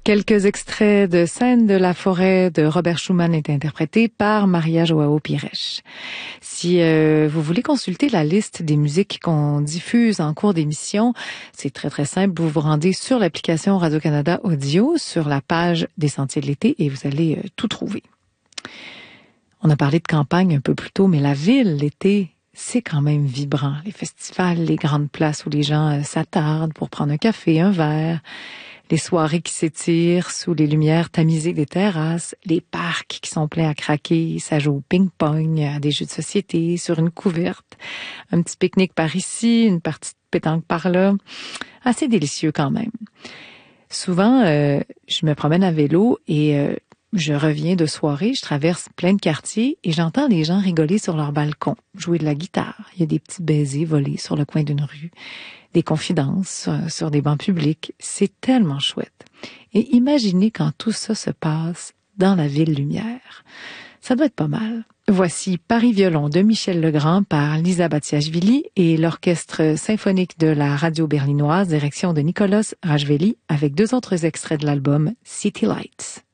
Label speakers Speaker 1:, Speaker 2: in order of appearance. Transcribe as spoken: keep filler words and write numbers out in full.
Speaker 1: Quelques extraits de Scènes de la forêt de Robert Schumann étaient interprétés par Maria Joao Pires. Si euh, vous voulez consulter la liste des musiques qu'on diffuse en cours d'émission, c'est très très simple. Vous vous rendez sur l'application Radio-Canada Audio, sur la page des Sentiers de l'été et vous allez euh, tout trouver. On a parlé de campagne un peu plus tôt, mais la ville, l'été, c'est quand même vibrant. Les festivals, les grandes places où les gens euh, s'attardent pour prendre un café, un verre, les soirées qui s'étirent sous les lumières tamisées des terrasses, les parcs qui sont pleins à craquer, ça joue au ping-pong, à des jeux de société, sur une couverte, un petit pique-nique par ici, une partie de pétanque par là. Assez délicieux quand même. Souvent, euh, je me promène à vélo et euh, je reviens de soirée, je traverse plein de quartiers et j'entends les gens rigoler sur leur balcon, jouer de la guitare. Il y a des petits baisers volés sur le coin d'une rue, des confidences sur, sur des bancs publics. C'est tellement chouette. Et imaginez quand tout ça se passe dans la ville lumière. Ça doit être pas mal. Voici Paris Violon de Michel Legrand par Lisa Batiashvili et l'orchestre symphonique de la radio berlinoise, direction de Nicolas Rajveli, avec deux autres extraits de l'album City Lights.